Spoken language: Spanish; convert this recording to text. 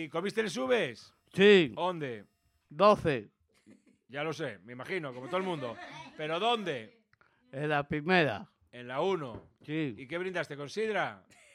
¿Y comiste el subes? Sí, ¿Dónde? 12. Ya lo sé, me imagino, como todo el mundo. ¿Pero dónde? En la primera. En la 1. Sí. ¿Y qué brindaste con sidra?